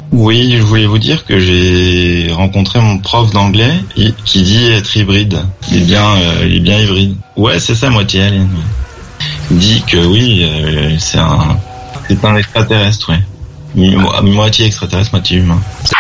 Oui, je voulais vous dire que j'ai rencontré mon prof d'anglais qui dit être hybride. Il est bien hybride. Ouais, c'est ça, moitié alien. Il dit que oui, c'est un extraterrestre, ouais. Moitié extraterrestre, moitié humain.